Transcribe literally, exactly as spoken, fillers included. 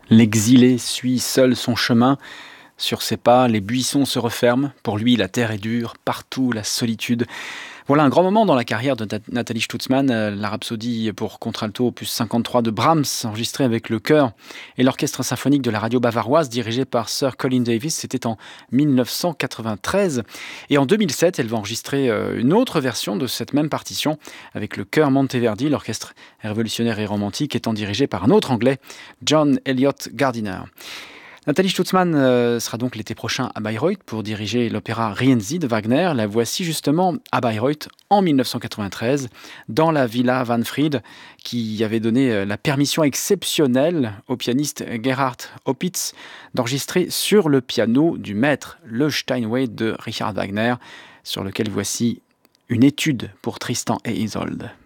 L'exilé suit seul son chemin. Sur ses pas, les buissons se referment. Pour lui, la terre est dure, partout la solitude. Voilà un grand moment dans la carrière de Nat- Nathalie Stutzmann, euh, la rhapsodie pour contralto opus cinquante-trois de Brahms, enregistrée avec le chœur et l'orchestre symphonique de la radio bavaroise, dirigé par Sir Colin Davis. C'était en mille neuf cent quatre-vingt-treize. Et en deux mille sept, elle va enregistrer euh, une autre version de cette même partition avec le chœur Monteverdi, l'orchestre révolutionnaire et romantique étant dirigé par un autre Anglais, John Elliott Gardiner. Nathalie Stutzmann euh, sera donc l'été prochain à Bayreuth pour diriger l'opéra Rienzi de Wagner. La voici justement à Bayreuth en mille neuf cent quatre-vingt-treize dans la Villa Van Fried qui avait donné euh, la permission exceptionnelle au pianiste Gerhard Opitz d'enregistrer sur le piano du maître le Steinway de Richard Wagner, sur lequel voici une étude pour Tristan et Isolde.